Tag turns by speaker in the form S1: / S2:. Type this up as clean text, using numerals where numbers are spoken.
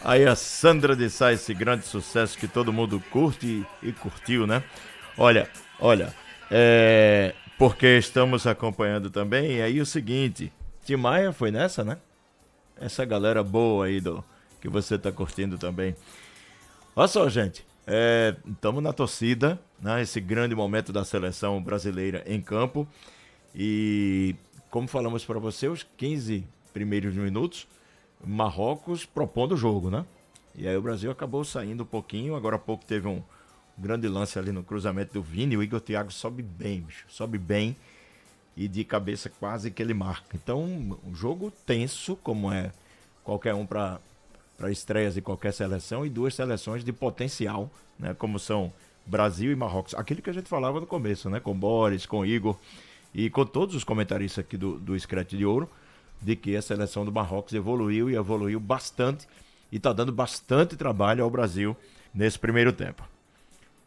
S1: Aí a Sandra de Sá, esse grande sucesso que todo mundo curte e curtiu, né? Olha, porque estamos acompanhando também, e aí o seguinte, Tim Maia foi nessa, né? Essa galera boa aí que você tá curtindo também. Olha só, gente, estamos na torcida, né? Esse grande momento da seleção brasileira em campo. E como falamos para você, os 15 primeiros minutos, Marrocos propondo o jogo, né? E aí o Brasil acabou saindo um pouquinho. Agora há pouco teve um grande lance ali no cruzamento do Vini. O Igor Thiago sobe bem, bicho. Sobe bem e de cabeça quase que ele marca. Então, um jogo tenso, como é qualquer um para estreias de qualquer seleção, e duas seleções de potencial, né? Como são Brasil e Marrocos. Aquilo que a gente falava no começo, né? Com Boris, com Igor e com todos os comentaristas aqui do Scratch de Ouro, de que a seleção do Marrocos evoluiu e evoluiu bastante e está dando bastante trabalho ao Brasil nesse primeiro tempo.